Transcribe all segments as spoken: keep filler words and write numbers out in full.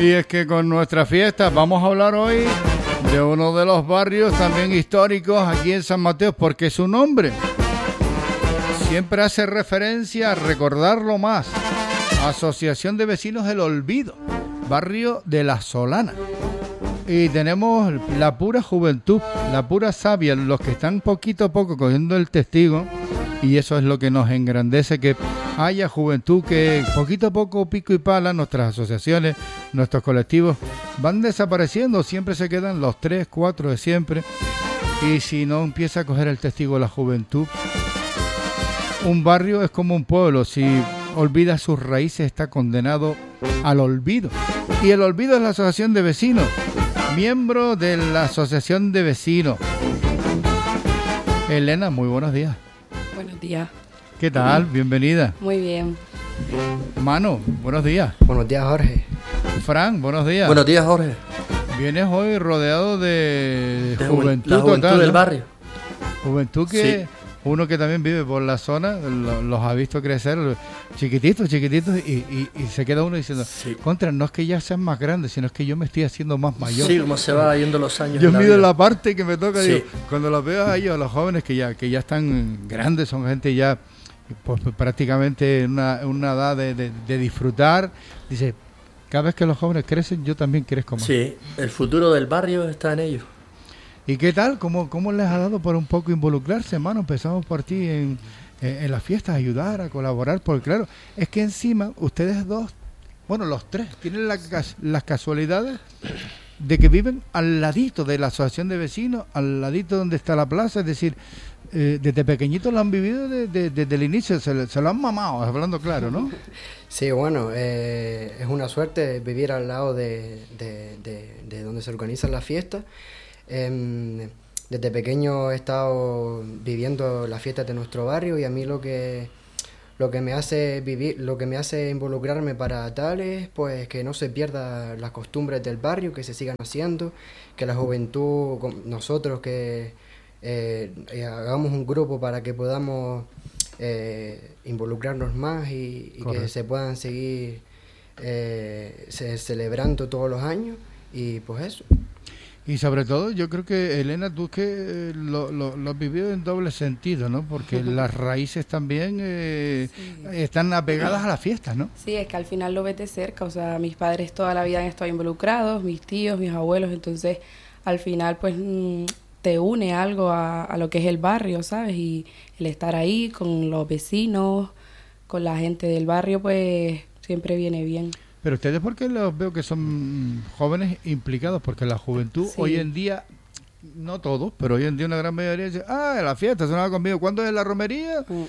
Y es que con nuestra fiesta vamos a hablar hoy de uno de los barrios también históricos aquí en San Mateo, porque su nombre siempre hace referencia a recordarlo más. Asociación de Vecinos El Olvido, barrio de La Solana. Y tenemos la pura juventud, la pura savia, los que están poquito a poco cogiendo el testigo, y eso es lo que nos engrandece, que haya juventud, que poquito a poco, pico y pala, nuestras asociaciones, nuestros colectivos van desapareciendo, siempre se quedan los tres, cuatro de siempre, y si no empieza a coger el testigo la juventud, un barrio es como un pueblo, si olvida sus raíces está condenado al olvido, y el olvido es la asociación de vecinos, miembro de la asociación de vecinos. Elena, muy buenos días. Buenos días. ¿Qué tal? Bienvenida. Muy bien. Manu, buenos días. Buenos días, Jorge. Fran, buenos días. Buenos días, Jorge. Vienes hoy rodeado de, de juventud, la juventud total, del ¿no? barrio. Juventud que Sí. uno que también vive por la zona, lo- los ha visto crecer, chiquititos, chiquititos, y, y, y se queda uno diciendo, Sí. contra, no es que ya sean más grandes, sino es que yo me estoy haciendo más mayor. Sí, como se va yendo los años. Yo en la mido vida. la parte que me toca, Sí. digo, cuando los veo a ellos, a los jóvenes que ya que ya están grandes, son gente ya pues, prácticamente en una, en una edad de, de, de disfrutar, dice, cada vez que los jóvenes crecen, yo también crezco más. Sí, el futuro del barrio está en ellos. ¿Y qué tal? ¿Cómo, cómo les ha dado por un poco involucrarse, hermano? Empezamos por ti en, en, en las fiestas, a ayudar, a colaborar, porque claro, es que encima ustedes dos, bueno, los tres, tienen la cas- las casualidades de que viven al ladito de la asociación de vecinos, al ladito donde está la plaza, es decir, eh, desde pequeñitos lo han vivido de- de- desde el inicio, se, le- se lo han mamado, hablando claro, ¿no? Sí, bueno, eh, es una suerte vivir al lado de, de, de, de donde se organizan las fiestas. Em, desde pequeño he estado viviendo las fiestas de nuestro barrio y a mí lo que lo que me hace vivir, lo que me hace involucrarme para tal es pues que no se pierda las costumbres del barrio, que se sigan haciendo, que la juventud, con- nosotros que eh, eh, hagamos un grupo para que podamos eh, involucrarnos más y, y que Correcto. se puedan seguir eh, se- celebrando todos los años y pues eso. Y sobre todo, yo creo que, Elena, tú que eh, lo, lo, lo has vivido en doble sentido, ¿no? Porque las raíces también eh, Sí. están apegadas a las fiestas, ¿no? Sí, es que al final lo ves de cerca, o sea, mis padres toda la vida han estado involucrados, mis tíos, mis abuelos, entonces al final pues mm, te une algo a, a lo que es el barrio, ¿sabes? Y el estar ahí con los vecinos, con la gente del barrio, pues siempre viene bien. Pero ustedes, porque los veo que son jóvenes implicados, porque la juventud Sí. hoy en día, no todos, pero hoy en día una gran mayoría dice, ah, la fiesta, sonaba conmigo, ¿cuándo es la romería? Mm.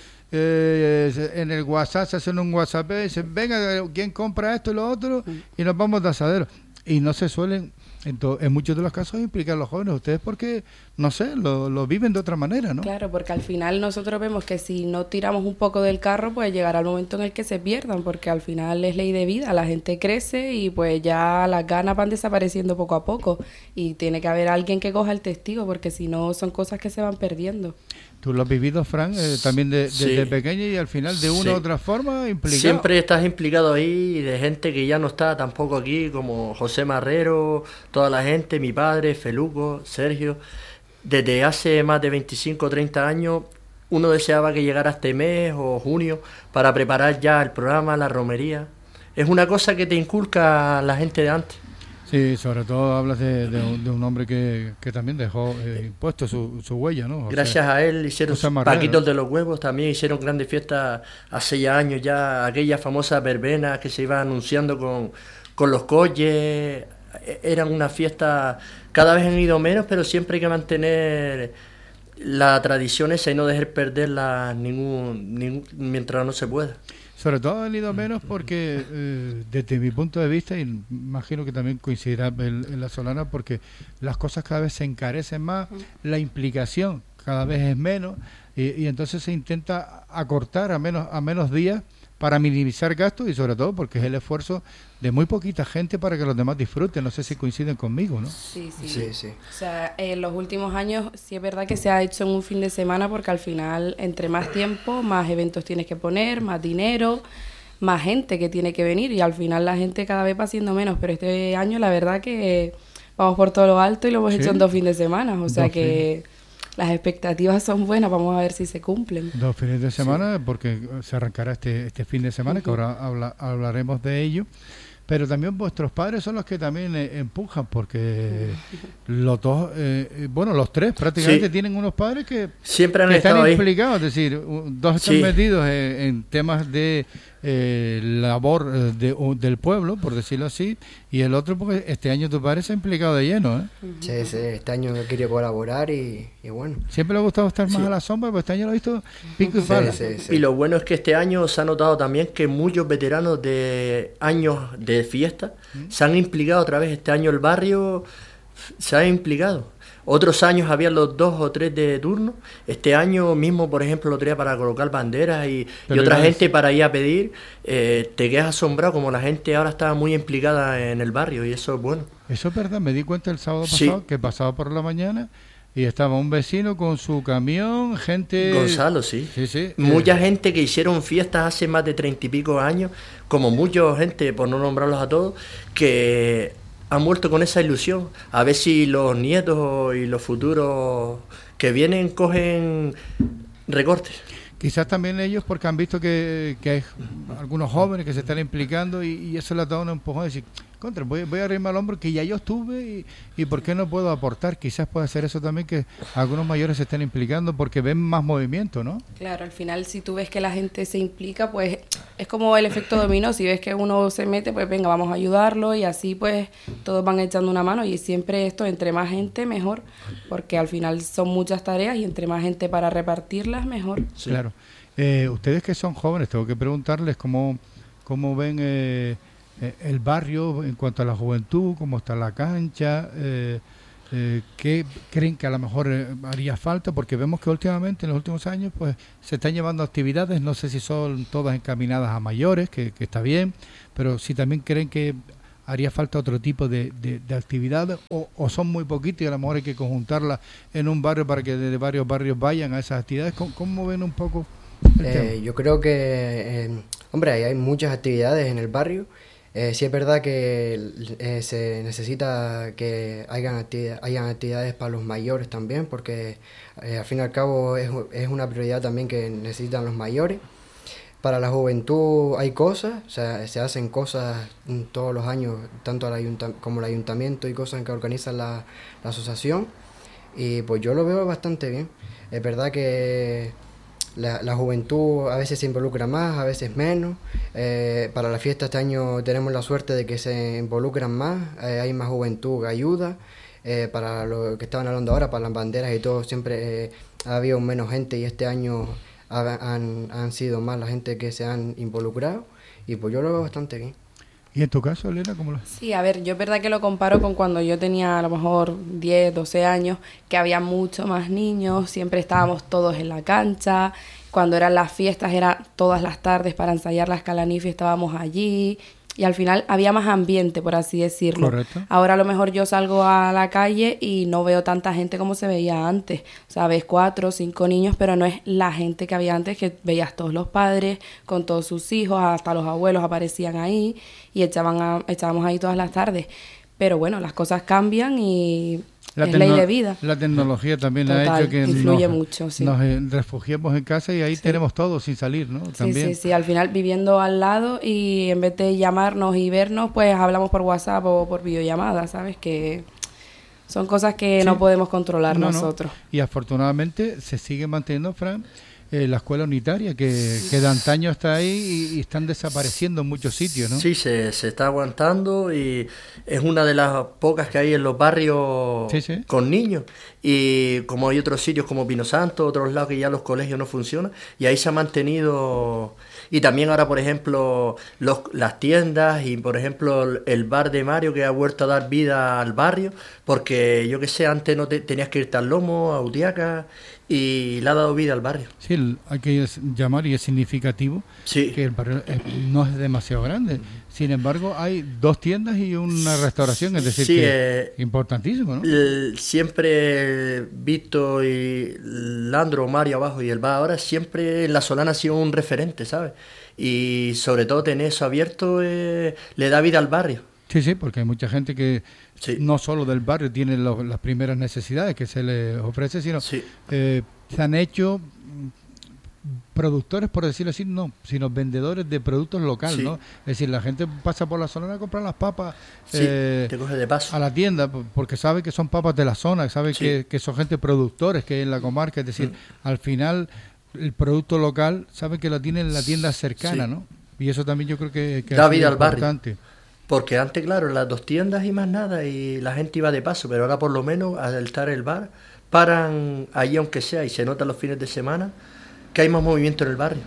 Eh, se- en el WhatsApp se hacen un WhatsApp y dicen, venga, ¿quién compra esto y lo otro? Mm. Y nos vamos de asadero. Y no se suelen, en, to- en muchos de los casos, implicar a los jóvenes. Ustedes porque, no sé, lo, lo viven de otra manera, ¿no? Claro, porque al final nosotros vemos que si no tiramos un poco del carro, pues llegará el momento en el que se pierdan, porque al final es ley de vida, la gente crece y pues ya las ganas van desapareciendo poco a poco y tiene que haber alguien que coja el testigo, porque si no son cosas que se van perdiendo. Tú lo has vivido, Fran, eh, también de- Sí. desde pequeño y al final de una Sí. u otra forma implicado. Siempre estás implicado ahí de gente que ya no está tampoco aquí, como José Marrero, toda la gente, mi padre, Feluco, Sergio. Desde hace más de veinticinco o treinta años, uno deseaba que llegara este mes o junio para preparar ya el programa, la romería. Es una cosa que te inculca la gente de antes. Sí, sobre todo hablas de, de un, de un hombre que, que también dejó eh, impuesto su, su huella, ¿no? O Gracias sea, a él hicieron José Marrero. Paquitos de los Huevos, también hicieron grandes fiestas hace ya años ya, aquellas famosas verbenas que se iban anunciando con, con los coches, e- eran una fiesta, cada vez han ido menos, pero siempre hay que mantener la tradición esa y no dejar perderla ningún, ningún, mientras no se pueda. Sobre todo han ido menos porque, eh, desde mi punto de vista, y imagino que también coincidirá en, en la Solana, porque las cosas cada vez se encarecen más, la implicación cada vez es menos, y, y entonces se intenta acortar a menos, a menos días para minimizar gastos y sobre todo porque es el esfuerzo de muy poquita gente para que los demás disfruten. No sé si coinciden conmigo, ¿no? Sí, sí. Sí, sí. O sea, en los últimos años sí es verdad que se ha hecho en un fin de semana porque al final, entre más tiempo, más eventos tienes que poner, más dinero. más gente que tiene que venir y al final la gente cada vez va siendo menos, pero este año la verdad que vamos por todo lo alto y lo hemos ¿Sí? hecho en dos fines de semana, o sea dos que fines. Las expectativas son buenas, vamos a ver si se cumplen. Dos fines de semana, sí. porque se arrancará este, este fin de semana, uh-huh. que ahora habla, hablaremos de ello. Pero también vuestros padres son los que también eh, empujan, porque los dos, eh, bueno, los tres prácticamente sí. tienen unos padres que, siempre han que estado están ahí. implicados, es decir, dos están sí. metidos en, en temas de eh, labor de, de, del pueblo, por decirlo así, y el otro porque este año tu padre se ha implicado de lleno, ¿eh? Sí, sí, este año quiere colaborar y, y bueno. Siempre le ha gustado estar más sí. a la sombra, pero este año lo he visto pico y pala. Sí, sí, sí. Y lo bueno es que este año se ha notado también que muchos veteranos de años de fiesta ¿Mm? se han implicado otra vez. Este año el barrio se ha implicado. Otros años había los dos o tres de turno. Este año mismo, por ejemplo, lo tenía para colocar banderas y, y otra gente para ir a pedir. Eh, te quedas asombrado como la gente ahora está muy implicada en el barrio y eso es bueno. Eso es verdad, me di cuenta el sábado pasado sí. que pasaba por la mañana y estaba un vecino con su camión, gente... Gonzalo, sí. sí, sí. Mucha eh. gente que hicieron fiestas hace más de treinta y pico años, como mucha gente, por no nombrarlos a todos, que han muerto con esa ilusión. A ver si los nietos y los futuros que vienen cogen recortes. Quizás también ellos porque han visto que, que hay algunos jóvenes que se están implicando y, y eso les da un empujón de decir, contra, voy, voy a arrimar el hombro que ya yo estuve y, y ¿por qué no puedo aportar? Quizás puede ser eso también, que algunos mayores se estén implicando porque ven más movimiento, ¿no? Claro, al final si tú ves que la gente se implica, pues es como el efecto dominó, si ves que uno se mete, pues venga, vamos a ayudarlo y así pues todos van echando una mano y siempre esto, entre más gente mejor, porque al final son muchas tareas y entre más gente para repartirlas mejor. Sí. Claro. Eh, ustedes que son jóvenes, tengo que preguntarles cómo, cómo ven eh, el barrio en cuanto a la juventud, cómo está la cancha, eh, eh, qué creen que a lo mejor eh, haría falta, porque vemos que últimamente en los últimos años pues se están llevando actividades, no sé si son todas encaminadas a mayores, que, que está bien, pero si también creen que haría falta otro tipo de, de, de actividades o, o son muy poquitas y a lo mejor hay que conjuntarlas en un barrio para que de varios barrios vayan a esas actividades. ¿Cómo, cómo ven un poco el eh, tema? Yo creo que, eh, hombre, hay, hay muchas actividades en el barrio. Eh, sí es verdad que eh, se necesita que hayan, actividad, hayan actividades para los mayores también, porque eh, al fin y al cabo es, es una prioridad también que necesitan los mayores. Para la juventud hay cosas, o sea, se hacen cosas todos los años, tanto el ayunta- como el ayuntamiento y cosas que organiza la, la asociación, y pues yo lo veo bastante bien. Es verdad que la, la juventud a veces se involucra más, a veces menos. Eh, para la fiesta este año tenemos la suerte de que se involucran más, eh, hay más juventud que ayuda. Eh, para lo que estaban hablando ahora, para las banderas y todo, siempre eh, ha habido menos gente y este año Han, han sido más la gente que se han involucrado y pues yo lo veo bastante bien. ¿Y en tu caso, Elena, cómo lo ves? Sí, a ver, yo es verdad que lo comparo con cuando yo tenía a lo mejor diez, doce años, que había mucho más niños, siempre estábamos todos en la cancha, cuando eran las fiestas era todas las tardes para ensayar las calanifes, estábamos allí y al final había más ambiente, por así decirlo. Correcto. Ahora a lo mejor yo salgo a la calle y no veo tanta gente como se veía antes. O sea, ves cuatro o cinco niños, pero no es la gente que había antes, que veías todos los padres con todos sus hijos, hasta los abuelos aparecían ahí y echaban a, echábamos ahí todas las tardes. Pero bueno, las cosas cambian y la es tecno- ley de vida. La tecnología también Total, ha hecho que influye nos, mucho, sí. nos eh, refugiemos en casa y ahí Sí. tenemos todo sin salir, ¿no? También. Sí, sí, sí, al final viviendo al lado y en vez de llamarnos y vernos, pues hablamos por WhatsApp o por videollamada, ¿sabes? Que son cosas que Sí. no podemos controlar No, no. nosotros. Y afortunadamente se sigue manteniendo, Fran, eh, la escuela unitaria, que, que de antaño está ahí y, y están desapareciendo en muchos sitios, ¿no? Sí, se, se está aguantando y es una de las pocas que hay en los barrios Sí, sí. con niños. Y como hay otros sitios como Pino Santo, otros lados que ya los colegios no funcionan, y ahí se ha mantenido. Y también ahora, por ejemplo, los, las tiendas y, por ejemplo, el bar de Mario, que ha vuelto a dar vida al barrio, porque yo que sé, antes no te, tenías que irte al Lomo, a Utiaca, y le ha dado vida al barrio. Sí, el- hay que llamar y es significativo Sí. que el barrio es- no es demasiado grande. Sin embargo, hay dos tiendas y una restauración, es decir, sí, que eh, importantísimo, ¿no? El, siempre Víctor y Landro, Mario abajo y el bar ahora, siempre La Solana ha sido un referente, ¿sabes? Y sobre todo tener eso abierto eh, le da vida al barrio. Sí, sí, porque hay mucha gente que Sí. no solo del barrio tiene lo- las primeras necesidades que se les ofrece, sino Sí. eh, se han hecho mm, productores, por decirlo así, no, sino vendedores de productos locales, Sí. ¿no? Es decir, la gente pasa por la zona a comprar las papas Sí, eh, te coge de paso. a la tienda p- porque sabe que son papas de la zona, sabe Sí. que, que son gente productores que hay en la comarca, es decir, Mm. al final el producto local sabe que lo tiene en la tienda cercana, Sí. ¿no? Y eso también yo creo que, que Da ha sido vida al barrio. importante. Porque antes, claro, las dos tiendas y más nada, y la gente iba de paso, pero ahora por lo menos al estar el bar, paran allí aunque sea, y se nota los fines de semana que hay más movimiento en el barrio.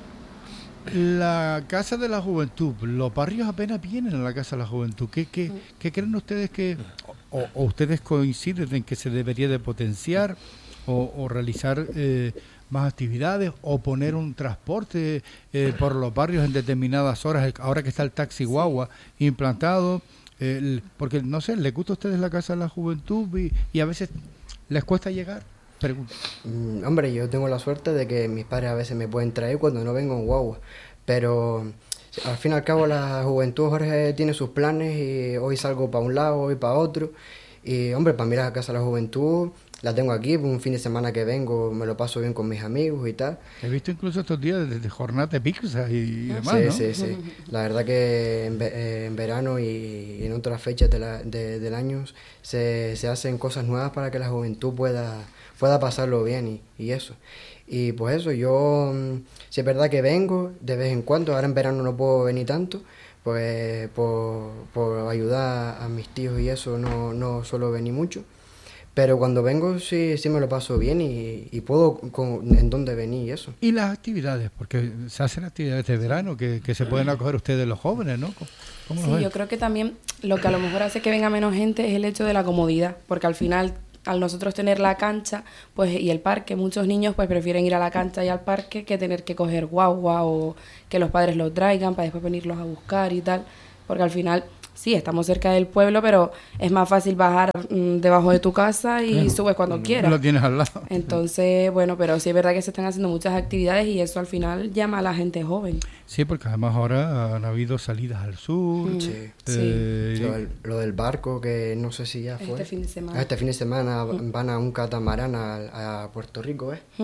La Casa de la Juventud, los barrios apenas vienen a la Casa de la Juventud. ¿Qué, qué, qué creen ustedes que, o, o ustedes coinciden en que se debería de potenciar o, o realizar eh, más actividades o poner un transporte eh, por los barrios en determinadas horas, ahora que está el taxi guagua implantado? eh, el- porque, no sé, ¿les gusta a ustedes la Casa de la Juventud y, y a veces les cuesta llegar? Pregunto. Mm, hombre, yo tengo la suerte de que mis padres a veces me pueden traer cuando no vengo en guagua, pero al fin y al cabo la juventud, Jorge, tiene sus planes y hoy salgo para un lado, hoy para otro, y hombre, para mirar a Casa de la Juventud, la tengo aquí, un fin de semana que vengo me lo paso bien con mis amigos y tal. He visto incluso estos días de, de jornadas de pizza y, y demás, Sí, ¿no? sí, sí. La verdad que en, ve- eh, en verano y, y en otras fechas de la- de- del año se, se hacen cosas nuevas para que la juventud pueda, pueda pasarlo bien y, y eso. Y pues eso, yo mm, sí es verdad que vengo de vez en cuando, ahora en verano no puedo venir tanto, pues por, por ayudar a mis tíos y eso no, no suelo venir mucho. Pero cuando vengo sí, sí me lo paso bien y, y puedo con, en dónde venir y eso. Y las actividades, porque se hacen actividades de verano que, que se pueden acoger ustedes los jóvenes, ¿no? ¿Cómo- cómo lo Sí, ven? yo creo que también lo que a lo mejor hace que venga menos gente es el hecho de la comodidad, porque al final, al nosotros tener la cancha pues y el parque, muchos niños pues prefieren ir a la cancha y al parque que tener que coger guagua o que los padres los traigan para después venirlos a buscar y tal, porque al final sí, estamos cerca del pueblo, pero es más fácil bajar mm, debajo de tu casa y Claro. subes cuando quieras. Lo tienes al lado. Entonces, bueno, pero sí es verdad que se están haciendo muchas actividades y eso al final llama a la gente joven. Sí, porque además ahora han habido salidas al sur. Mm. Sí. eh, Lo del, lo del barco, que no sé si ya fue. Este fin de semana. Ah, Este fin de semana van a un catamarán a, a Puerto Rico, ¿eh? Mm.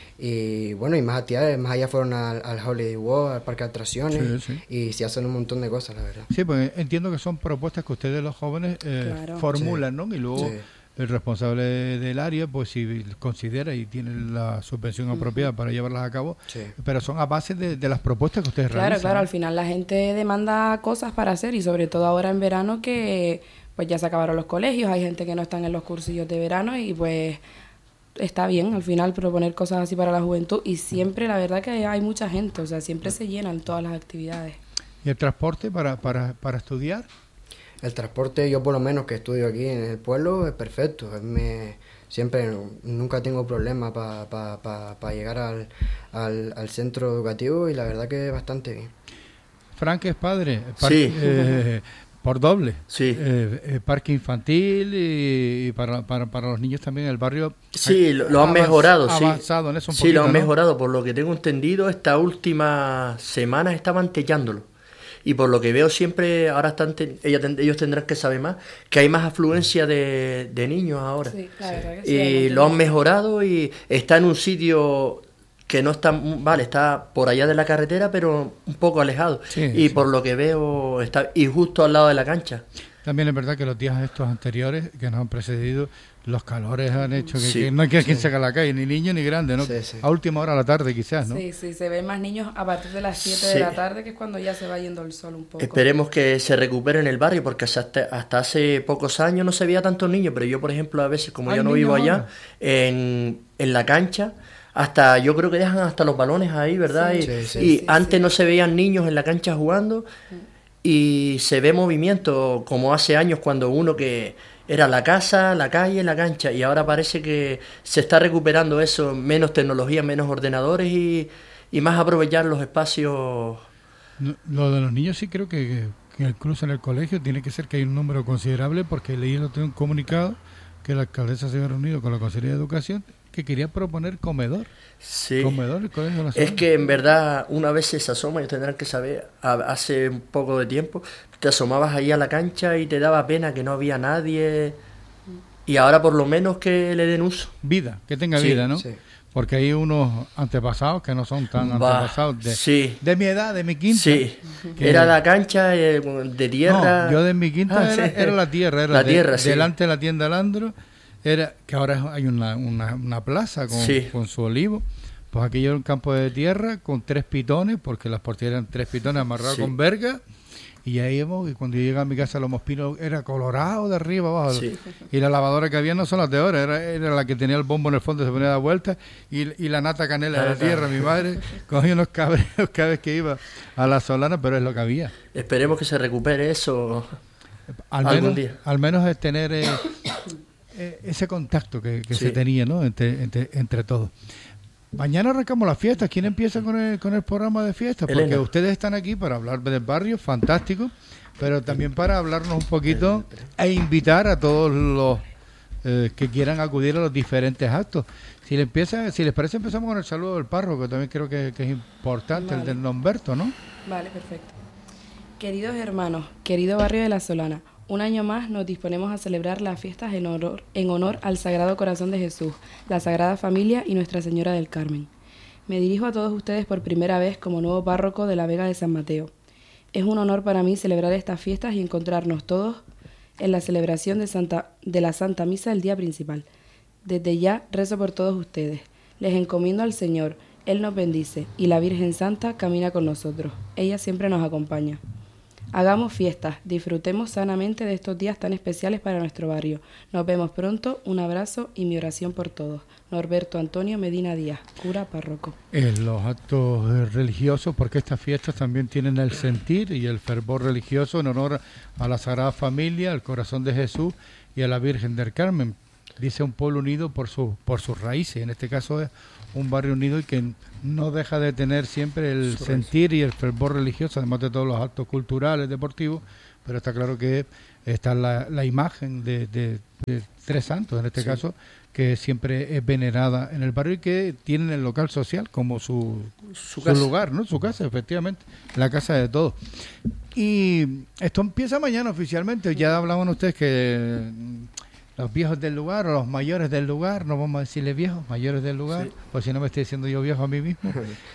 Y bueno, y más actividades, más allá fueron al, al Holiday World, al parque de atracciones, Sí, y se hacen un montón de cosas, la verdad. Sí, pues entiendo que son propuestas que ustedes los jóvenes eh, Claro. formulan, ¿no? Y luego Sí. el responsable del área, pues si considera y tiene la subvención apropiada para llevarlas a cabo, Sí. pero son a base de, de las propuestas que ustedes Claro, realizan. claro, ¿no? al final la gente demanda cosas para hacer y sobre todo ahora en verano que pues ya se acabaron los colegios, hay gente que no están en los cursillos de verano y pues está bien al final proponer cosas así para la juventud y siempre la verdad que hay mucha gente, o sea, siempre se llenan todas las actividades. ¿Y el transporte para, para, para estudiar? El transporte, yo por lo menos que estudio aquí en el pueblo, es perfecto. Me, siempre, nunca tengo problema para pa, pa, pa llegar al, al, al centro educativo y la verdad que es bastante bien. Frank es padre, par- Sí. eh, por doble. Sí. Eh, eh, parque infantil y, y para, para, para los niños también el barrio. Sí, lo, lo han avanz- mejorado, sí. avanzado en eso un Sí, lo han poquito, ¿no? mejorado. Por lo que tengo entendido, esta última semana estaban techándolo. Y por lo que veo siempre, ahora están te- ella ten- ellos tendrán que saber más, que hay más afluencia de, de niños ahora. Sí, la verdad que sí, hay Y mucho lo han más. mejorado y está en un sitio que no está, vale, está por allá de la carretera, pero un poco alejado. Sí, y sí. por lo que veo, está y justo al lado de la cancha. También es verdad que los días estos anteriores que nos han precedido, los calores han hecho que, Sí, que no hay que quien saca a la calle, ni niño ni grande, ¿no? Sí, sí. A última hora de la tarde quizás, ¿no? Sí, sí, se ven más niños a partir de las siete Sí. de la tarde, que es cuando ya se va yendo el sol un poco. Esperemos que se recupere en el barrio, porque hasta, hasta hace pocos años no se veía tantos niños, pero yo, por ejemplo, a veces, como ¿Hay yo no niños vivo allá, ahora? en, en la cancha, hasta yo creo que dejan hasta los balones ahí, ¿verdad? Sí, y sí, sí, y sí, antes sí. no se veían niños en la cancha jugando y se ve movimiento, como hace años cuando uno que era la casa, la calle, la cancha, y ahora parece que se está recuperando eso, menos tecnología, menos ordenadores y, y más aprovechar los espacios No, lo de los niños sí creo que, que incluso en el colegio tiene que ser que hay un número considerable, porque leí el otro día un comunicado que la alcaldesa se había reunido con la Consejería de Educación que quería proponer comedor. Sí. Comedor el colegio de la Es zona. que en verdad una vez se asoma, y tendrán que saber, a- hace un poco de tiempo, te asomabas ahí a la cancha y te daba pena que no había nadie. Y ahora por lo menos que le den uso. Vida, que tenga Sí, vida, ¿no? sí. Porque hay unos antepasados que no son tan Va, antepasados de, sí. de mi edad, de mi quinta. Sí, que- era la cancha eh, de tierra. No, yo de mi quinta Ah, era, sí. era la tierra, era La de- tierra, sí. delante de la tienda Landro, era que ahora es- hay una, una, una plaza con, Sí. con su olivo. Pues aquello era un campo de tierra con tres pitones, porque las porterías eran tres pitones amarrados Sí. con verga. Y ahí íbamos, y cuando yo llegaba a mi casa, Lomos Pinos era colorado de arriba abajo. Sí. Y la lavadora que había no son las de ahora, era, era la que tenía el bombo en el fondo, se ponía a dar vueltas. Y, y la nata canela de Nata. tierra, mi madre cogía unos cabreos cada vez que iba a la Solana, pero es lo que había. Esperemos que se recupere eso. Al Algún menos, día. al menos es tener eh, eh, ese contacto que, que Sí. se tenía, ¿no? Entre, entre, entre todos. Mañana arrancamos las fiestas. ¿Quién empieza con el, con el programa de fiestas? Porque Elena. ustedes están aquí para hablar del barrio, fantástico, pero también para hablarnos un poquito e invitar a todos los eh, que quieran acudir a los diferentes actos. Si, le empieza, si les parece, empezamos con el saludo del párroco, que también creo que, que es importante, el Vale. del Nomberto, ¿no? Vale, perfecto. Queridos hermanos, querido barrio de La Solana, un año más nos disponemos a celebrar las fiestas en honor, en honor al Sagrado Corazón de Jesús, la Sagrada Familia y Nuestra Señora del Carmen. Me dirijo a todos ustedes por primera vez como nuevo párroco de la Vega de San Mateo. Es un honor para mí celebrar estas fiestas y encontrarnos todos en la celebración de, Santa, de la Santa Misa el día principal. Desde ya rezo por todos ustedes. Les encomiendo al Señor, Él nos bendice y la Virgen Santa camina con nosotros. Ella siempre nos acompaña. Hagamos fiestas, disfrutemos sanamente de estos días tan especiales para nuestro barrio. Nos vemos pronto, un abrazo y mi oración por todos. Norberto Antonio Medina Díaz, cura párroco. En los actos eh, religiosos, porque estas fiestas también tienen el sentir y el fervor religioso en honor a la Sagrada Familia, al Corazón de Jesús y a la Virgen del Carmen. Dice un pueblo unido por, su, por sus raíces, en este caso es un barrio unido y que no deja de tener siempre el Su sentir y el fervor religioso, además de todos los actos culturales, deportivos, pero está claro que está la, la imagen de, de, de tres santos, en este Sí. caso, que siempre es venerada en el barrio y que tienen el local social como su, Su su casa. lugar, ¿no? Su casa, efectivamente, la casa de todos. Y esto empieza mañana oficialmente, ya hablaban ustedes que mm, los viejos del lugar o los mayores del lugar, no vamos a decirle viejos, mayores del lugar, Sí. pues si no me estoy diciendo yo viejo a mí mismo,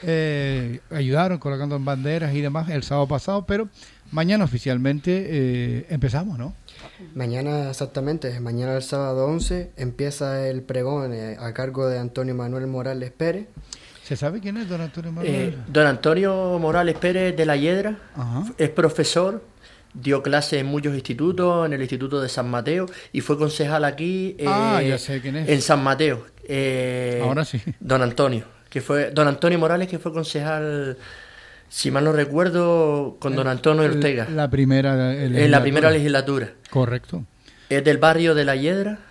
eh, ayudaron colocando en banderas y demás el sábado pasado, pero mañana oficialmente eh, empezamos, ¿no? Mañana exactamente, mañana el sábado once empieza el pregón eh, a cargo de Antonio Manuel Morales Pérez. ¿Se sabe quién es don Antonio Eh, Manuel? don Antonio Morales Pérez de la Hiedra Ajá. es profesor, dio clases en muchos institutos, en el Instituto de San Mateo y fue concejal aquí eh, Ah, ya sé quién es. en San Mateo. Eh, Ahora sí. Don Antonio, que fue don Antonio Morales, que fue concejal, si mal no recuerdo, con don Antonio Ortega La primera eh, en la legislatura. primera legislatura. Correcto. Es del barrio de La Hiedra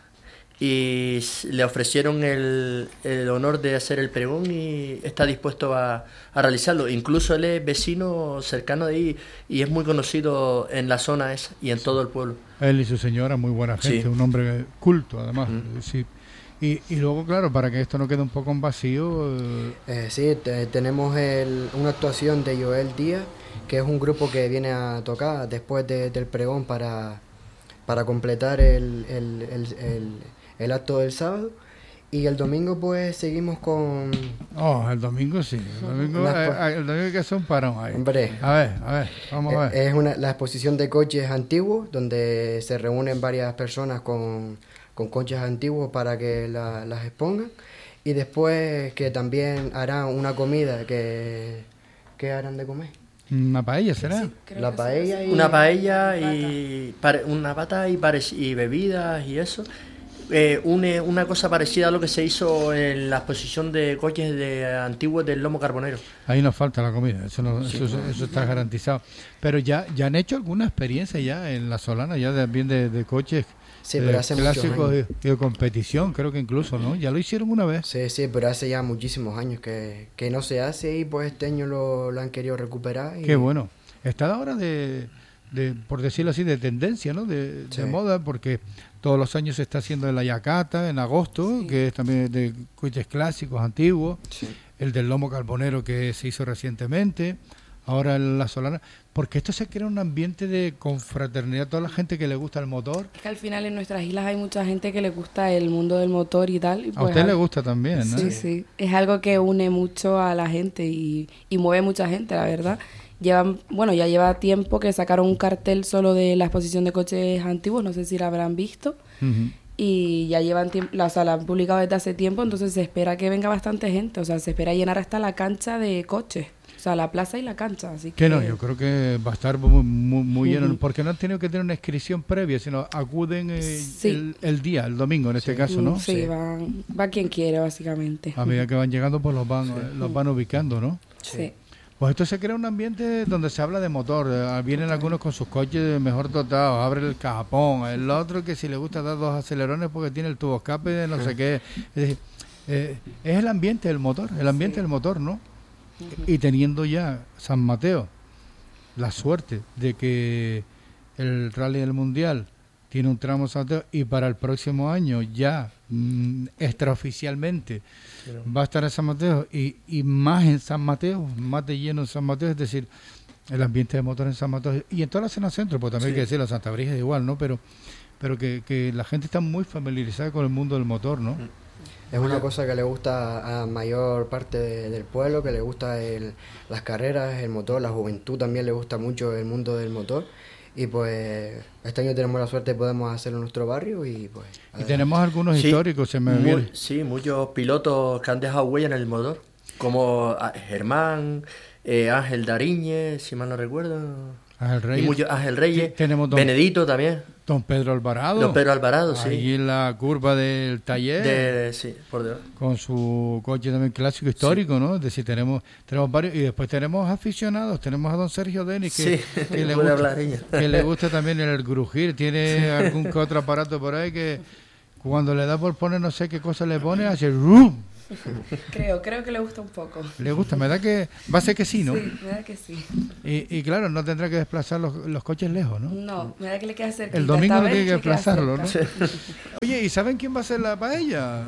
y s- le ofrecieron el, el honor de hacer el pregón y está dispuesto a, a realizarlo. Incluso él es vecino cercano de ahí y es muy conocido en la zona esa y en todo el pueblo. Él y su señora, muy buena gente, Sí. un hombre culto además. Mm. Sí. Y, y luego, claro, para que esto no quede un poco en vacío, eh, Eh, sí, te- tenemos el- una actuación de Joel Díaz, que es un grupo que viene a tocar después de- del pregón para, para completar el, el, el, el- el acto del sábado. Y el domingo pues seguimos con... oh, el domingo sí. El domingo, Una eh, pa- eh, el domingo hay que hacer un parón ahí. Hombre, A ver, a ver, vamos a ver. eh, es una, la exposición de coches antiguos, donde se reúnen varias personas con, con coches antiguos para que la- las expongan. Y después que también harán una comida que... ¿Qué harán de comer? Una paella, ¿será? Creo La que paella y... Una paella y pare- una pata y, parec- y bebidas y eso. Eh, une una cosa parecida a lo que se hizo en la exposición de coches de antiguos del Lomo Carbonero. Ahí nos falta la comida, eso, no- eso, eso está garantizado. Pero ya ya han hecho alguna experiencia ya en la Solana, ya también de, de coches Sí, pero hace muchos clásicos años. y de competición, creo que incluso, ¿no? Ya lo hicieron una vez. Sí, sí, pero hace ya muchísimos años que, que no se hace y pues este año lo, lo han querido recuperar. Y... Qué bueno. Está ahora de, de, por decirlo así, de tendencia, ¿no? De, Sí. de moda, porque todos los años se está haciendo en la Yacata, en agosto, Sí. que es también de cuites clásicos antiguos. Sí. El del lomo carbonero que se hizo recientemente, ahora en la Solana, porque esto se crea un ambiente de confraternidad, toda la gente que le gusta el motor. Es que al final en nuestras islas hay mucha gente que le gusta el mundo del motor y tal. Y A pues usted le al- gusta también, ¿no? Sí, sí. Es algo que une mucho a la gente y, y mueve mucha gente, la verdad. Llevan, bueno, ya lleva tiempo que sacaron un cartel solo de la exposición de coches antiguos, no sé si la habrán visto. Ujú. Y ya llevan tiempo, la, o sea, la han publicado desde hace tiempo, entonces se espera que venga bastante gente, o sea, se espera llenar hasta la cancha de coches, o sea, la plaza y la cancha, así que... Que no, yo creo que va a estar muy, muy, muy lleno, Ujú. porque no han tenido que tener una inscripción previa, sino acuden eh, Sí. el, el día, el domingo en este Sí. caso, ¿no? Sí, van- va quien quiere, básicamente. A medida que van llegando, pues los van, eh, los van ubicando, ¿no? Sí. Pues esto se crea un ambiente donde se habla de motor. eh, Vienen algunos con sus coches mejor dotados, abre el cajapón. El otro que si le gusta dar dos acelerones porque tiene el tubo escape de no sé qué. Es decir, eh, es el ambiente del motor, el ambiente Sí. del motor, ¿no? Y teniendo ya San Mateo la suerte de que el Rally del Mundial tiene un tramo San Mateo y para el próximo año ya mm, extraoficialmente va a estar en San Mateo y, y más en San Mateo, más de lleno en San Mateo, es decir, el ambiente de motor en San Mateo y en toda la zona centro, pues también Sí. hay que decirlo, Santa Brígida igual, ¿no? Pero pero que, que la gente está muy familiarizada con el mundo del motor, ¿no? Es una cosa que le gusta a mayor parte de- del pueblo, que le gusta el, las carreras, el motor, la juventud también le gusta mucho el mundo del motor. Y pues este año tenemos la suerte de podemos hacerlo en nuestro barrio y pues... Y adelante. tenemos algunos Sí, históricos, se me mu- viene. sí, muchos pilotos que han dejado huella en el motor, como ah, Germán, eh, Ángel Dariñe, si mal no recuerdo, Ángel y Reyes. muchos, Ángel Reyes, Sí, tenemos don- Benedito también, Don Pedro Alvarado. Don Pedro Alvarado, sí, Ahí en la curva del taller. de, sí, por debajo. Con su coche también clásico histórico, ¿no? Es decir, tenemos, tenemos varios, y después tenemos aficionados, tenemos a don Sergio Denis, que, Sí, que, le puede gusta, hablar ella. que le gusta también el grujir, tiene algún que otro aparato por ahí que cuando le da por poner no sé qué cosa le pone, hace ¡rum! Creo, creo que le gusta un poco. Le gusta, me da que, va a ser que sí, ¿no? Sí, me da que sí. Y, y claro, no tendrá que desplazar los, los coches lejos, ¿no? No, me da que le queda cerca. El domingo no tiene que desplazarlo, ¿no? Oye, ¿y saben quién va a hacer la paella?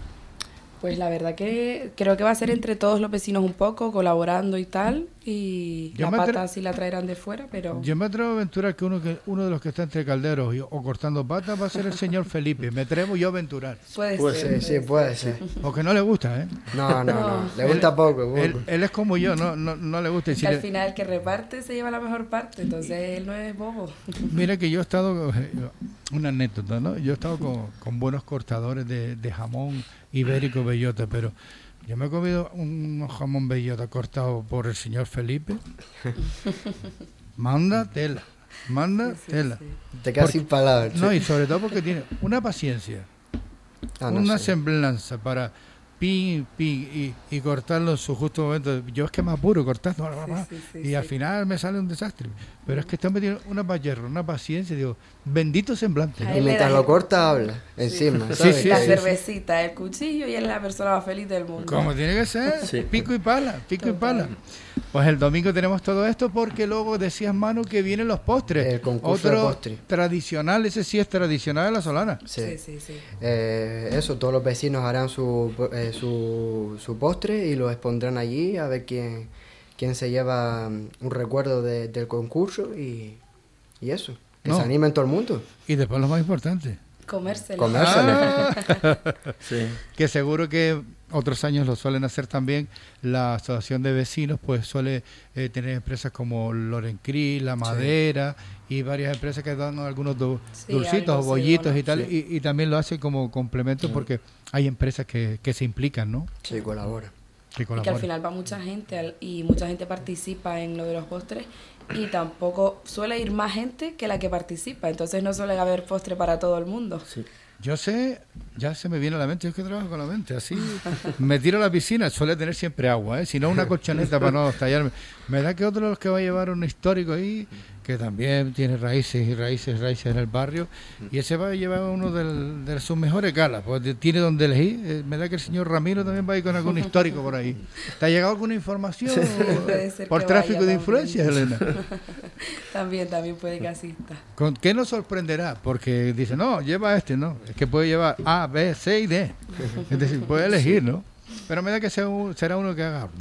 Pues la verdad que creo que va a ser entre todos los vecinos un poco, colaborando y tal. Y Yo la me atre- pata sí la traerán de fuera, pero... Yo me atrevo a aventurar que uno, que uno de los que está entre calderos y- o cortando patas va a ser el señor Felipe. Me atrevo yo a aventurar. Puede Puede ser. Sí, sí, puede ser. Porque no le gusta, ¿eh? No, no, no, No. le gusta poco. poco. Él, él es como yo, no, no, no le gusta. Y si Que al le- final el que reparte se lleva la mejor parte, entonces él no es bobo. Mira que yo he estado, eh, una anécdota, ¿no? Yo he estado con, con buenos cortadores de, de jamón ibérico bellota, pero yo me he comido un jamón bellota cortado por el señor Felipe. Manda tela, manda Sí, sí, tela. sí. Te quedas porque- sin palabras. No, y sobre todo porque tiene una paciencia, Ah, no una sé. semblanza para pin, pin y, y cortarlo en su justo momento. Yo es que me apuro cortando bla, bla, bla, Sí, sí, sí, y sí. al final me sale un desastre. Pero es que este hombre tiene una payerra, una paciencia, digo, bendito semblante. ¿no? A Y él le mientras da- lo corta, habla encima. Sí, ¿sabes? sí, la sí, cervecita, el cuchillo y él es la persona más feliz del mundo. Como tiene que ser, Sí. pico y pala, pico y Total. pala. Pues el domingo tenemos todo esto porque luego decías, Manu, que vienen los postres. El concurso de Otro postre. tradicional, ese sí es tradicional de la Solana. Sí. Sí, sí, sí. Eh, eso, todos los vecinos harán su, eh, su, su postre y lo expondrán allí a ver quién, quién se lleva mm, un recuerdo de- del concurso y, y eso, que No. se anime en todo el mundo. Y después lo más importante, Comérselo. Comérselo. Ah, Sí. que seguro que otros años lo suelen hacer también. La asociación de vecinos pues suele eh, tener empresas como Lorencri, La Madera y varias empresas que dan algunos du- Sí, dulcitos algo o sí, bollitos bueno, y tal, sí. y, y también lo hace como complemento porque hay empresas que, que se implican, ¿no? Sí, colabora. Que Y que al colaboran. final va mucha gente al- y mucha gente participa en lo de los postres y tampoco suele ir más gente que la que participa, entonces no suele haber postre para todo el mundo. Sí. Yo sé Ya se me viene a la mente, yo es que trabajo con la mente, así me tiro a la piscina, suele tener siempre agua, ¿eh? Si no una colchoneta para no estallarme. Me da que otro de los que va a llevar un histórico ahí, que también tiene raíces y raíces, raíces en el barrio, y ese va a llevar uno del, de sus mejores galas, pues tiene donde elegir. Eh, me da que el señor Ramiro también va a ir con algún histórico por ahí. ¿Te ha llegado alguna información por tráfico de influencias, Elena? También, también puede que asista. ¿Con qué nos sorprenderá? Porque dice, no, lleva este, no, es que puede llevar A, B, C y D. Es decir, puede elegir, ¿no? Pero me da que sea un, será uno que haga...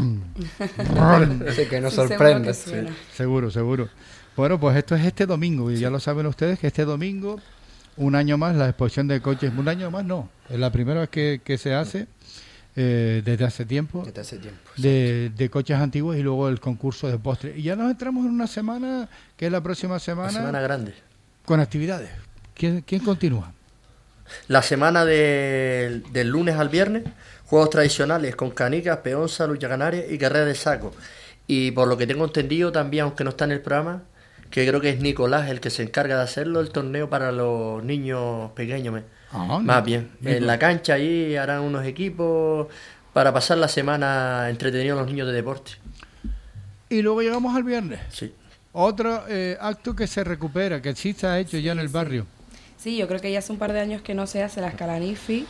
Así que nos Sí, sorprende. seguro que suena. Seguro, seguro. Bueno, pues esto es este domingo, y ya lo saben ustedes que este domingo, un año más, la exposición de coches, un año más no, es la primera vez que, que se hace, eh, desde hace tiempo, Desde hace tiempo. de, de coches antiguos, y luego el concurso de postres. Y ya nos entramos en una semana, que es la próxima semana, La semana grande. con actividades. ¿Quién, quién continúa? La semana de- del lunes al viernes, juegos tradicionales con canicas, peonza, lucha canaria y carrera de saco. Y por lo que tengo entendido también, aunque no está en el programa, que creo que es Nicolás el que se encarga de hacerlo, el torneo para los niños pequeños. me- Ah, Más no. bien, Nico. en la cancha ahí harán unos equipos para pasar la semana entretenidos los niños de deporte. Y luego llegamos al viernes. Sí. Otro eh, acto que se recupera, que sí está hecho ya en el barrio. Sí, yo creo que ya hace un par de años que no se hace la Escalanifi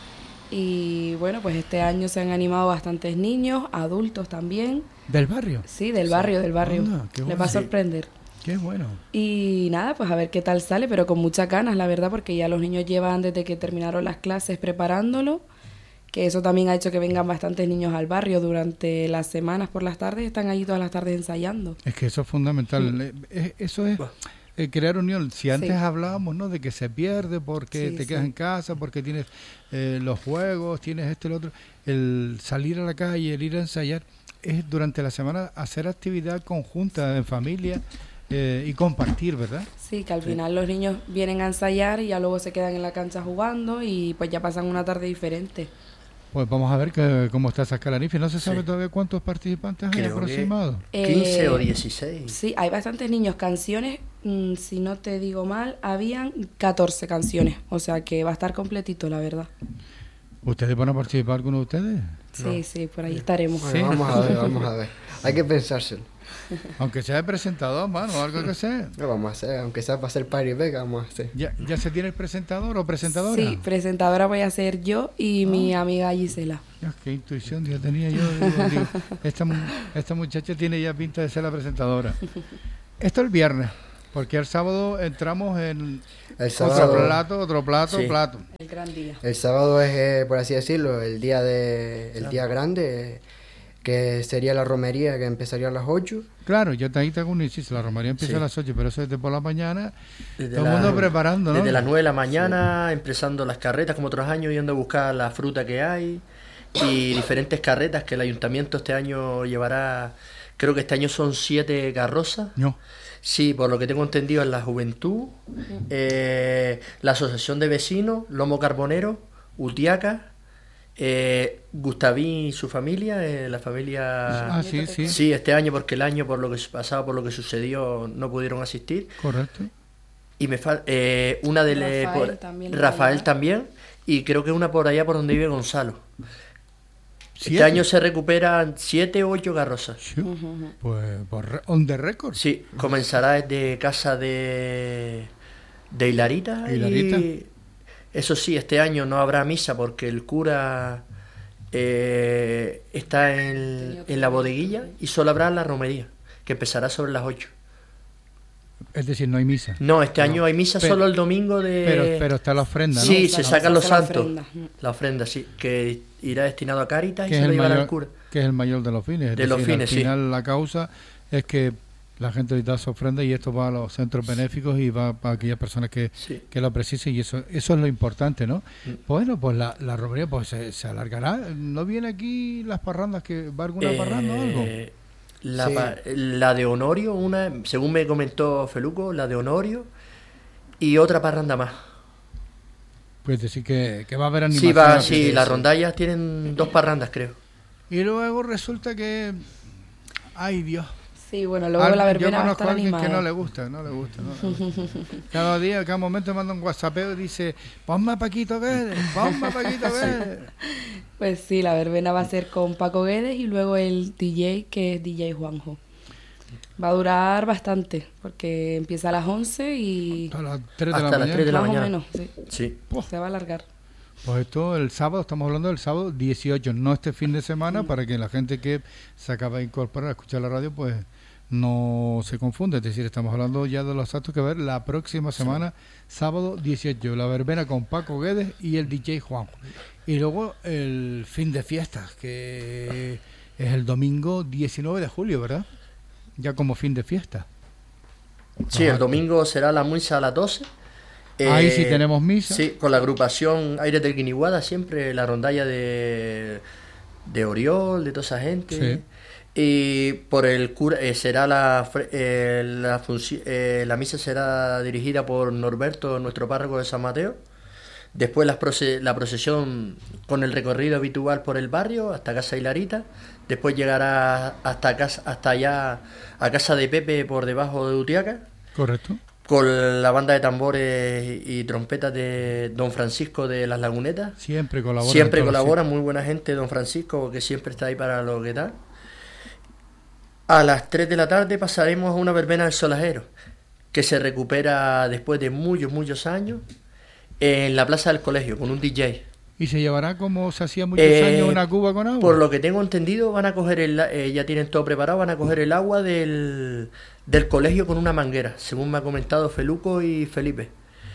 y bueno, pues este año se han animado bastantes niños, adultos también. ¿Del barrio? Sí, del barrio, del barrio. Anda, qué Les bueno. va a Sí. sorprender. Qué bueno. Y nada, pues a ver qué tal sale, pero con muchas ganas, la verdad, porque ya los niños llevan desde que terminaron las clases preparándolo, que eso también ha hecho que vengan bastantes niños al barrio durante las semanas por las tardes, están allí todas las tardes ensayando. Es que eso es fundamental. Eh, eh, Eso es eh, crear unión. Si antes Sí. hablábamos, ¿no?, de que se pierde porque Sí, te quedas sí. en casa, porque tienes eh, los juegos, tienes esto y lo otro. El salir a la calle, el ir a ensayar, es durante la semana hacer actividad conjunta en familia eh, y compartir, ¿verdad? Sí, que al final los niños vienen a ensayar y ya luego se quedan en la cancha jugando y pues ya pasan una tarde diferente. Pues vamos a ver que, cómo está esa Escalanifi. No se sabe Sí. todavía cuántos participantes hay Creo que aproximados. quince Eh, o dieciséis. Sí, hay bastantes niños. Canciones, mm, si no te digo mal, habían catorce canciones. O sea que va a estar completito, la verdad. ¿Ustedes van a participar, alguno de ustedes? Sí, sí, por ahí estaremos. Bueno, Sí. vamos a ver, vamos a ver. Hay que pensárselo. Aunque sea de presentador, mano, algo que sea. Lo vamos a hacer, aunque sea para hacer party vega, vamos a hacer. ¿Ya, ¿Ya se tiene el presentador o presentadora? Sí, presentadora voy a ser yo y mi amiga Gisela. Dios, qué intuición ya tenía yo. Digo, digo, esta, mu- esta muchacha tiene ya pinta de ser la presentadora. Esto el viernes, porque el sábado entramos en El otro sábado, plato, otro plato, Sí. plato. El gran día. el sábado es, eh, por así decirlo, el día de el día grande, eh, que sería la romería, que empezaría a las ocho. Claro, yo te ahí tengo un inciso. La romería empieza Sí. a las ocho, pero eso es de por la mañana. Desde Todo el la- mundo preparando, ¿no? Desde las nueve de la mañana, empezando las carretas como otros años, yendo a buscar la fruta que hay y diferentes carretas que el ayuntamiento este año llevará. Creo que este año son siete carrozas. No. Sí, por lo que tengo entendido, es la Juventud, eh, la Asociación de Vecinos, Lomo Carbonero, Utiaca, eh, Gustavín y su familia, eh, la familia... Ah, sí, sí, Sí, este año, porque el año por lo que pasado, por lo que sucedió, no pudieron asistir. correcto. Y me falta eh, una de le- Rafael por- también, Rafael ¿verdad? también, y creo que una por allá por donde vive Gonzalo. ¿Siete? Este año se recuperan siete o ocho carrozas. Sí. Pues por re- on the record. Sí, comenzará desde casa de, de Hilarita. Hilarita. Y eso sí, este año no habrá misa porque el cura eh, está en, en la bodeguilla y solo habrá la romería, que empezará sobre las ocho. Es decir, no hay misa. No, este año hay misa Pero- solo el domingo de... Pero, pero está la ofrenda, ¿no? Sí, Claro, se sacan se los hace la santos. ofrenda. La ofrenda, sí, que irá destinado a Cáritas y que se es, lo el llevará mayor, al cura. que es el mayor de los fines. Es De los decir, fines, al sí. final la causa es que la gente da su ofrenda y esto va a los centros benéficos y va para aquellas personas que, Sí. que lo precisen, y eso eso es lo importante, ¿no? Mm. Bueno, pues la, la romería pues se, se alargará. ¿No viene aquí las parrandas, que va alguna Eh, parranda o algo? La, Sí. pa- la de Honorio, una, según me comentó Feluco, la de Honorio y otra parranda más. Pues decir que, que va a haber Sí, animación. va, aquí. sí, sí, las sí. rondallas tienen dos parrandas, creo. Y luego resulta que... ¡Ay, Dios! Sí, bueno, luego Al- la yo verbena va a conozco estar a alguien que no animada. le gusta, no le gusta. No le gusta. Cada día, cada momento manda un WhatsAppeo y dice, ponme a Paquito Guedes, ponme a Paquito Guedes. Pues sí, la verbena va a ser con Paco Guedes y luego el D J, que es D J Juanjo. Va a durar bastante, porque empieza a las once y A las tres de Hasta la las mañana. tres de la más mañana. o menos, sí, Sí. se va a alargar. Pues esto el sábado, estamos hablando del sábado dieciocho, no este fin de semana, para que la gente que se acaba de incorporar a escuchar la radio, pues no se confunde. Es decir, estamos hablando ya de los actos que va a haber la próxima semana, sábado dieciocho, la verbena con Paco Guedes y el D J Juanjo. Y luego el fin de fiestas, que es el domingo diecinueve de julio, ¿verdad? Ya como fin de fiesta. Sí, el domingo será la misa a las doce. Ahí sí tenemos misa. Sí, con la agrupación Aires del Guiniguada, siempre la rondalla de, de Oriol, de toda esa gente. Sí. Y por el cura eh, será la, fre- eh, la, funci- eh, la misa será dirigida por Norberto, nuestro párroco de San Mateo. Después las proce- la procesión con el recorrido habitual por el barrio hasta Casa Hilarita. Después llegará hasta casa, hasta allá a Casa de Pepe por debajo de Utiaca, Correcto. con la banda de tambores y trompetas de Don Francisco de las Lagunetas. Siempre colabora. Siempre en todo, colabora, muy buena gente, Don Francisco, que siempre está ahí para lo que tal. A las tres de la tarde pasaremos a una verbena del Solajero, que se recupera después de muchos, muchos años en la plaza del colegio, con un D J. sí. Y se llevará como se hacía muchos Eh, años una cuba con agua. Por lo que tengo entendido, van a coger el, eh, ya tienen todo preparado, van a coger el agua del, del colegio con una manguera, según me ha comentado Feluco y Felipe.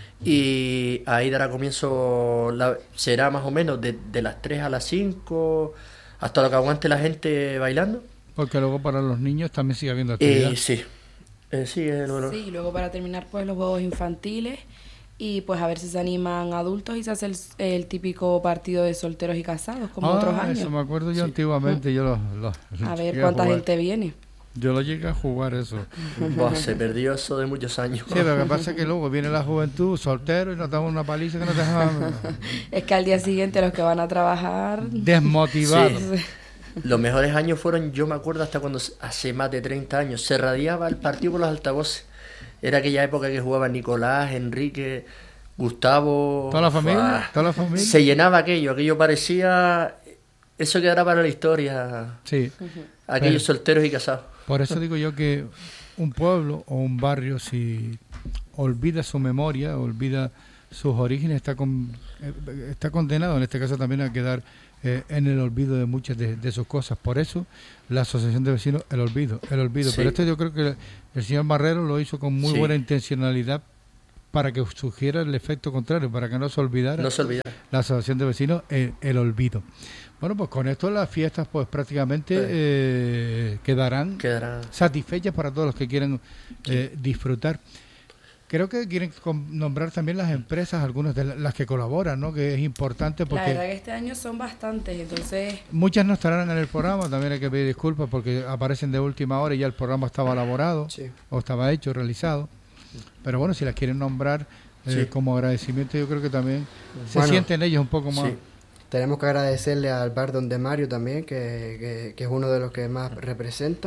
Y ahí dará comienzo, la- será más o menos de, de las tres a las cinco, hasta lo que aguante la gente bailando. Porque luego para los niños también sigue habiendo actividad. Eh, sí, Eh, sí, es lo- Sí, y luego para terminar pues los juegos infantiles y pues a ver si se animan adultos y se hace el, el típico partido de solteros y casados como Ah, otros años. eso me acuerdo yo Sí. antiguamente. Yo lo, lo- lo A ver llegué cuánta jugar. gente viene. Yo lo llegué a jugar eso. Buah, se perdió eso de muchos años. Sí, lo que pasa es que luego viene la juventud, soltero, y nos damos una paliza que nos dejan Es que al día siguiente los que van a trabajar... desmotivados. Sí. Los mejores años fueron, yo me acuerdo hasta cuando se- hace más de treinta años se radiaba el partido por los altavoces. Era aquella época que jugaban Nicolás, Enrique, Gustavo. Toda la familia, Buah. toda la familia. Se llenaba aquello, aquello parecía. Eso quedará para la historia. Sí. Aquellos Pero- solteros y casados. Por eso digo yo que un pueblo o un barrio, si olvida su memoria, olvida sus orígenes, está con, eh, está condenado en este caso también a quedar eh, en el olvido de muchas de, de sus cosas. Por eso la Asociación de Vecinos, el olvido, el olvido. Sí. Pero esto yo creo que el señor Marrero lo hizo con muy Sí. buena intencionalidad para que surgiera el efecto contrario, para que no se olvidara No se olvida. la Asociación de Vecinos el, el olvido. Bueno, pues con esto las fiestas pues prácticamente Sí. eh, quedarán Quedará. satisfechas para todos los que quieran eh, disfrutar. Creo que quieren com- nombrar también las empresas, algunas de la- las que colaboran, ¿no? Que es importante La verdad porque que este año son bastantes, entonces muchas no estarán en el programa, también hay que pedir disculpas porque aparecen de última hora y ya el programa estaba elaborado Sí. o estaba hecho, realizado. Pero bueno, si las quieren nombrar eh, Sí. como agradecimiento, yo creo que también se Bueno, sienten ellos un poco más. Sí. Tenemos que agradecerle al bar Donde Mario también, que, que- que es uno de los que más representa.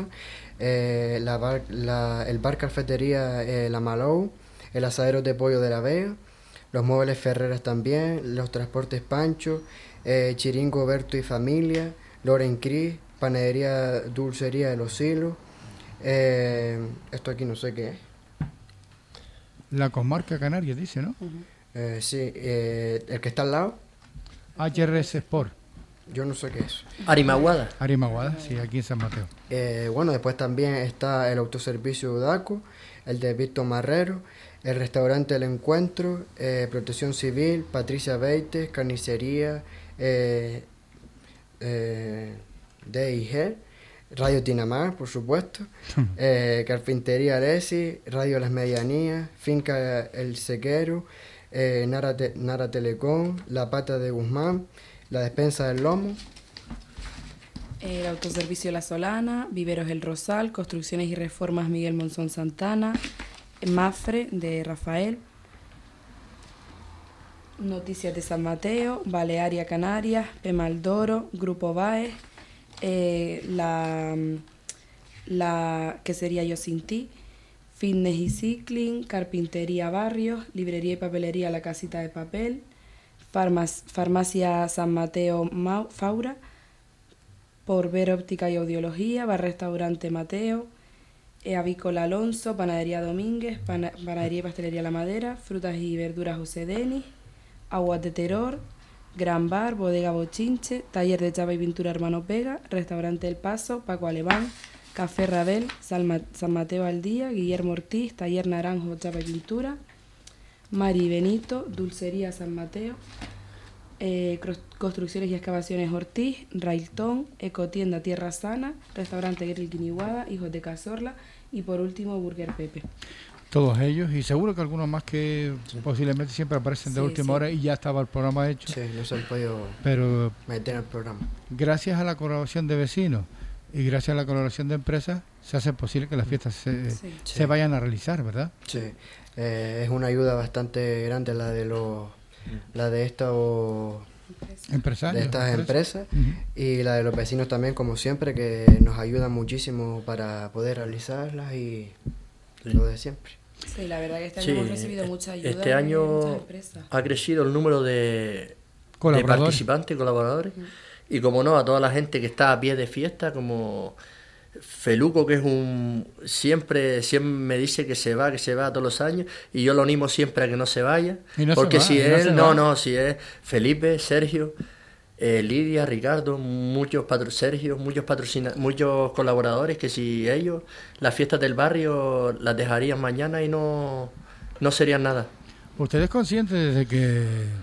Eh, la bar- la- el bar cafetería eh, La Malou, el asadero de pollo de la Vega, los muebles Ferreras también, los transportes Pancho, eh, Chiringo Berto y Familia, Loren Cris, panadería Dulcería de los Hilos. Eh, esto aquí no sé qué es. La comarca canaria, dice, ¿no? Eh, sí, eh, el que está al lado, H R S Sport, yo no sé qué es. Arimaguada. Arimaguada, sí, aquí en San Mateo. Eh, bueno, después también está el autoservicio Udaco, el de Víctor Marrero, el restaurante El Encuentro, eh, Protección Civil, Patricia Beites, Carnicería, eh, eh, D I G, Radio Tinamar, por supuesto, eh, Carpintería Aresi, Radio Las Medianías, Finca El Sequero, eh, Nara, Te- Nara Telecom, La Pata de Guzmán, La Despensa del Lomo. el autoservicio La Solana, Viveros El Rosal, Construcciones y Reformas Miguel Monzón Santana, Mafre de Rafael, Noticias de San Mateo, Balearia Canarias, Pemaldoro, Grupo Baez, eh, la, la que sería Yo Sin Ti, Fitness y Cycling, Carpintería Barrios, Librería y Papelería La Casita de Papel, Farmac- Farmacia San Mateo Mau- Faura, Por Ver Óptica y Audiología, Bar Restaurante Mateo, eh, Avícola Alonso, Panadería Domínguez, Pana- Panadería y Pastelería La Madera, Frutas y Verduras José Denis, Aguas de Terror, Gran Bar, Bodega Bochinche, Taller de Chapa y Pintura Hermano Pega, Restaurante El Paso, Paco Alemán, Café Rabel, San, Ma- San Mateo al Día, Guillermo Ortiz, Taller Naranjo, Chapa y Pintura, Mari Benito, Dulcería San Mateo, eh, Cros- Construcciones y Excavaciones Ortiz, Railton, Ecotienda Tierra Sana, Restaurante Grill Guiniguada, Hijos de Cazorla y por último Burger Pepe. Todos ellos, y seguro que algunos más que Sí. posiblemente siempre aparecen de Sí, última sí. hora y ya estaba el programa hecho. Sí, no se han podido Pero meter en el programa. gracias a la colaboración de vecinos y gracias a la colaboración de empresas se hace posible que las fiestas se, Sí. se vayan a realizar, ¿verdad? Sí, eh, es una ayuda bastante grande la de los, la de estos, Empresarios. de estas empresas Ujú. y la de los vecinos también, como siempre, que nos ayudan muchísimo para poder realizarlas y Sí. lo de siempre. Sí, la verdad que este año Sí, hemos recibido eh, mucha ayuda este de año muchas empresas. ha crecido el número de, de Colaboradores. participantes, colaboradores, y como no, a toda la gente que está a pie de fiesta, como Feluco, que es un siempre siempre me dice que se va, que se va todos los años, y yo lo animo siempre a que no se vaya, Y no se porque va, si y no él, se no, va. no, si es Felipe, Sergio, eh, Lidia, Ricardo, muchos patro, Sergio, muchos patrocina, muchos colaboradores, que si ellos las fiestas del barrio las dejarían mañana y no, no serían nada. Ustedes conscientes de que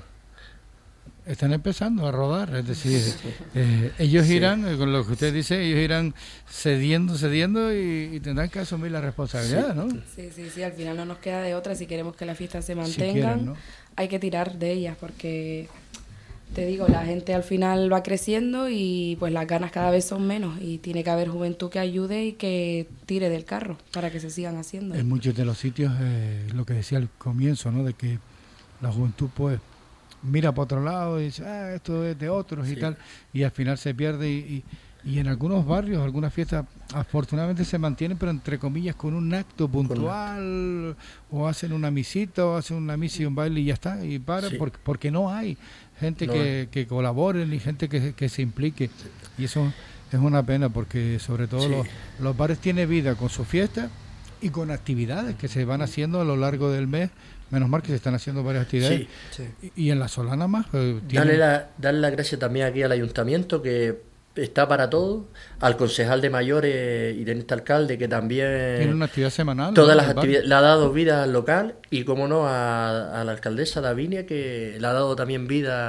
están empezando a rodar, es decir, eh, ellos Sí. irán, eh, con lo que usted dice, ellos irán cediendo, cediendo y, y tendrán que asumir la responsabilidad, ¿no? Sí, sí, sí, al final no nos queda de otra si queremos que las fiestas se Si mantengan. quieren, ¿no? Hay que tirar de ellas porque, te digo, la gente al final va creciendo y pues las ganas cada vez son menos y tiene que haber juventud que ayude y que tire del carro para que se sigan haciendo. En muchos de los sitios, eh, lo que decía al comienzo, ¿no? De que la juventud, pues, mira para otro lado y dice, ah, esto es de otros y Sí. tal, y al final se pierde y, y, y en algunos barrios, algunas fiestas, afortunadamente se mantienen, pero entre comillas, con un acto puntual, o hacen una misita, o hacen una misa y un baile y ya está, y para, Sí. porque, porque no hay gente No que, que colabore ni gente que, que se implique, y eso es una pena, porque sobre todo Sí. los, los bares tienen vida con su fiesta y con actividades que se van haciendo a lo largo del mes. Menos mal que se están haciendo varias actividades. Sí. Sí. Y, y en la Solana más. eh, Darle tienen- la, darle la gracia también aquí al ayuntamiento, que está para todo, al concejal de mayores y de este alcalde, que también tienen una actividad semanal. ¿no? todas las en el barrio. actividades le ha dado vida al local, y como no, a, a la alcaldesa Davinia, que le ha dado también vida